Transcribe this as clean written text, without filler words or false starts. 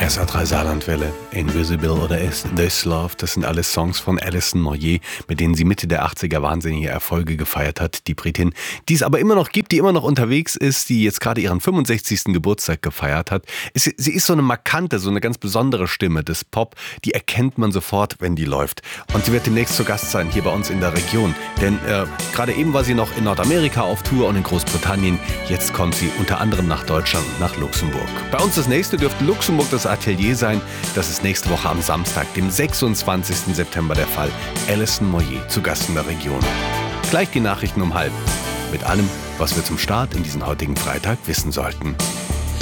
SA3 Saarlandwelle, Invisible oder Is This Love, das sind alles Songs von Alison Moyet, mit denen sie Mitte der 80er wahnsinnige Erfolge gefeiert hat, die Britin, die es aber immer noch gibt, die immer noch unterwegs ist, die jetzt gerade ihren 65. Geburtstag gefeiert hat. Sie ist so eine markante, so eine ganz besondere Stimme des Pop, die erkennt man sofort, wenn die läuft. Und sie wird demnächst zu Gast sein hier bei uns in der Region, denn gerade eben war sie noch in Nordamerika auf Tour und in Großbritannien. Jetzt kommt sie unter anderem nach Deutschland, nach Luxemburg. Bei uns das nächste dürfte Luxemburg das Atelier sein. Das ist nächste Woche am Samstag, dem 26. September der Fall. Alison Moyet zu Gast in der Region. Gleich die Nachrichten um 12:30. Mit allem, was wir zum Start in diesen heutigen Freitag wissen sollten.